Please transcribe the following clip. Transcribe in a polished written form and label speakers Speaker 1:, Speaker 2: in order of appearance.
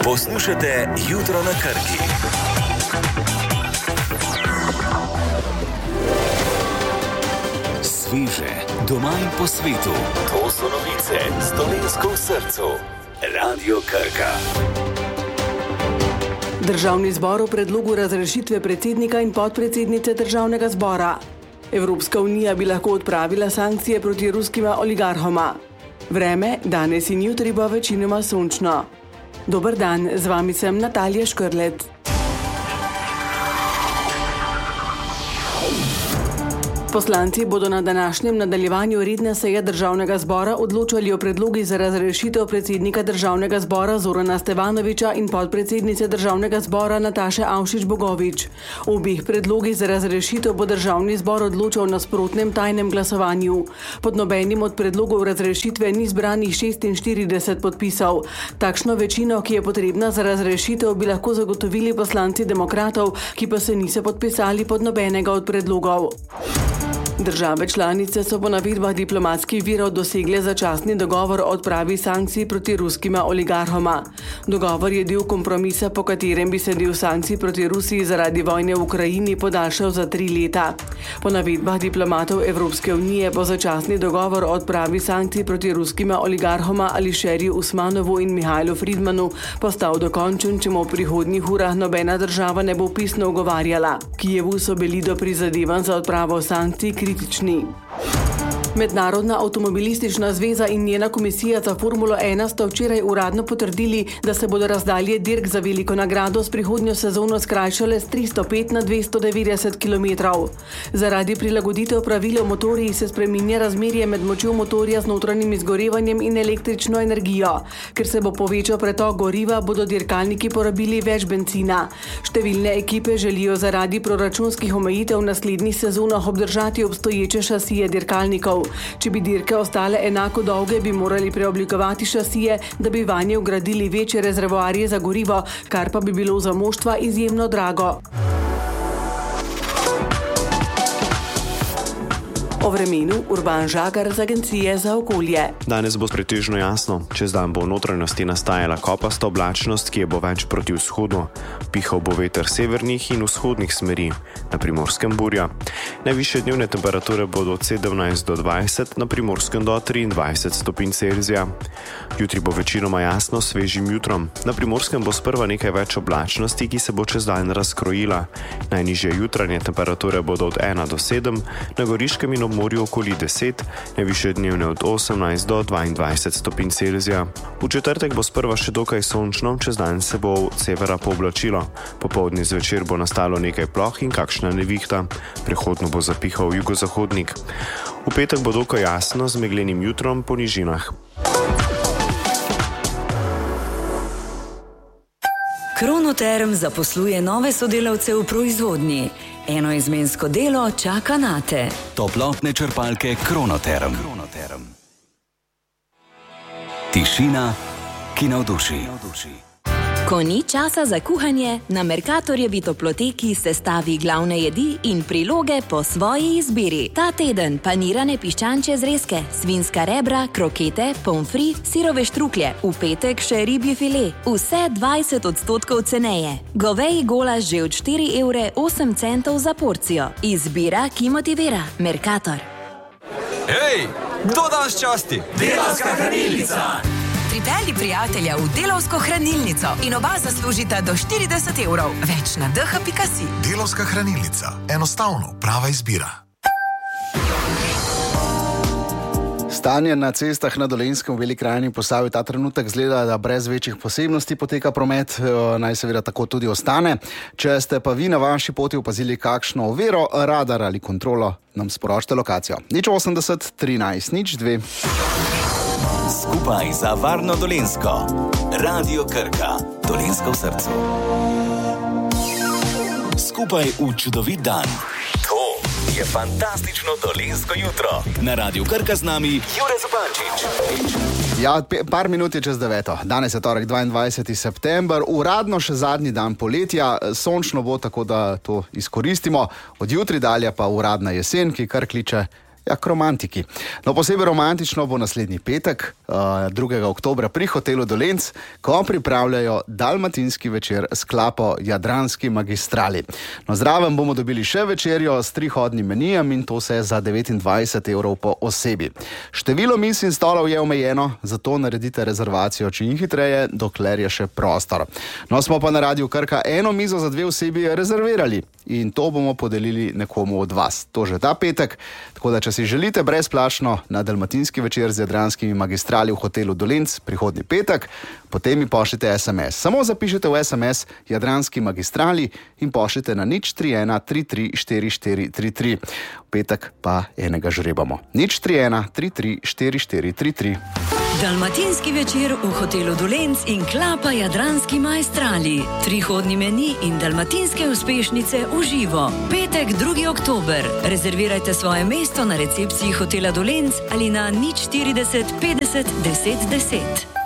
Speaker 1: Poslušate Jutro na Krki. Sveže, doma in po svetu. To so novice s Dolenjsko v srcu. Radio Krka.
Speaker 2: Državni zbor o predlogu razrešitve predsednika in podpredsednice državnega zbora. Evropska unija bi lahko odpravila sankcije proti ruskima oligarhoma. Vreme, danes in jutri bo večinoma sončno. Dober dan, z vami sem Natalija Škrlec. Poslanci bodo na današnjem nadaljevanju redne seje državnega zbora odločali o predlogi za razrešitev predsednika državnega zbora Zorana Stevanovića in podpredsednice državnega zbora Nataše Avšič Bogovič. O obeh predlogih za razrešitev bo državni zbor odločal na nasprotnem tajnem glasovanju. Pod nobenim od predlogov razrešitve ni zbranih 46 podpisov. Takšno večino, ki je potrebna za razrešitev, bi lahko zagotovili poslanci demokratov, ki pa se niso podpisali pod nobenega od predlogov. Države članice so po navedbah diplomatskih virov dosegle začasni dogovor o odpravi sankcij proti ruskima oligarhoma. Dogovor je del kompromisa, po katerem bi se del sankcij proti Rusiji zaradi vojne v Ukrajini podaljšal za 3 leta. Po navedbah diplomatov Evropske unije bo začasni dogovor o odpravi sankcij proti ruskima oligarhoma Ališerju Usmanovu in Mihajlu Fridmanu postal dokončen, če mu v prihodnjih urah nobena država ne bo pisno ugovarjala. Kijevu so bili do prizadevanj za odpravo sankcij kritični. Mednarodna avtomobilistična zveza in njena komisija za Formulo 1 sta včeraj uradno potrdili, da se bodo razdalje dirk za veliko nagrado s prihodnjo sezono skrajšale z 305 na 290 km. Zaradi prilagoditev pravil o motorjih se spreminja razmerje med močjo motorja z notranjim izgorevanjem in električno energijo. Ker se bo povečal pretok goriva, bodo dirkalniki porabili več bencina. Številne ekipe želijo zaradi proračunskih omejitev v naslednjih sezonah obdržati obstoječe šasije dirkalnikov. Če bi dirke ostale enako dolge, bi morali preoblikovati šasije, da bi vanje vgradili večje rezervoarje za gorivo, kar pa bi bilo za moštva izjemno drago. O vremenu Urban Žagar z Agencije za okolje.
Speaker 3: Danes bo pretežno jasno. Čez dan bo v notranjosti nastajala kopasta oblačnost, ki je bo več proti vzhodu. Pihal bo veter severnih in vzhodnih smeri, na Primorskem burja. Najvišje dnevne temperature bodo od 17 do 20, na Primorskem do 23 stopinj Celzija. Jutri bo večinoma jasno s svežim jutrom. Na Primorskem bo sprva nekaj več oblačnosti, ki se bo čez dan razkrojila. Najnižje jutranje temperature bodo od 1 do 7, na Goriškem in morju okoli 10, najvišje dnevne od 18 do 22 stopinj Celzija. V četrtek bo sprva še dokaj sončno, čez dan se bo od severa pooblačilo. Popoldne zvečer bo nastalo nekaj ploh in kakšna nevihta. Prehodno bo zapihal jugozahodnik. V petek bo dokaj jasno z meglenim jutrom po nižinah.
Speaker 4: Kronoterm zaposluje nove sodelavce v proizvodnji. Enoizmensko delo čaka nate.
Speaker 1: Toplotne črpalke Kronoterm. Tišina, ki navduši.
Speaker 5: Ko ni časa za kuhanje, na Mercatorjevi toploteki sestavi glavne jedi in priloge po svoji izbiri. Ta teden panirane piščančje zrezke, svinjska rebra, krokete, pomfri, sirove štruklje. V petek še ribji file. Vse 20% ceneje. Goveji golaž že od 4,08 € za porcijo. Izbira, ki motivira. Mercator.
Speaker 6: Hej, kdo danes časti?
Speaker 7: Delavska hranilnica!
Speaker 8: Pripelji prijatelja v Delavsko hranilnico in oba zaslužita do 40 €. Več na dh.si.
Speaker 7: Delavska hranilnica. Enostavno, prava izbira.
Speaker 9: Stanje na cestah na Dolenjskem v Beli krajini Posavju ta trenutek zgleda, da brez večjih posebnosti poteka promet, naj seveda tako tudi ostane. Če ste pa vi na vaši poti opazili kakšno oviro, radar ali kontrolo, nam sporočite lokacijo. 080 13 02.
Speaker 1: Skupaj za varno Dolenjsko. Radio Krka. Dolenjsko v srcu. Skupaj v čudovit dan. To je fantastično dolenjsko jutro. Na Radio Krka z nami Jure Zupančič.
Speaker 9: Ja, par minut je čez 9. Danes je torek 22. september, uradno še zadnji dan poletja. Sončno bo, tako da to izkoristimo. Od jutri dalje pa uradna jesen, ki kar kliče Ja, k romantiki. No, posebej romantično bo naslednji petek, 2. oktobra pri hotelu Dolenc, ko pripravljajo dalmatinski večer s klapo Jadranski magistrali. No, zraven bomo dobili še večerjo s 3-hodnim menijem in to vse za 29 evrov po osebi. Število miz in stolov je omejeno, zato naredite rezervacijo čim hitreje, dokler je še prostor. No, smo pa na Radiu Krka eno mizo za 2 osebi rezervirali in to bomo podelili nekomu od vas. To že ta petek, tako da če si želite brezplačno na dalmatinski večer z Jadranskimi magistrali v hotelu Dolenc prihodnji petek, potem mi pošljite SMS. Samo zapišite v SMS Jadranski magistrali in pošljite na 031 33 4433. V petek pa enega žrebamo. 031 33 4433.
Speaker 4: Dalmatinski večer v hotelu Dolenc in klapa Jadranski magistrali. 3-hodni meni in dalmatinske uspešnice v živo. Petek 2. oktober. Rezervirajte svoje mesto na recepciji hotela Dolenc ali na 040 50 10 10.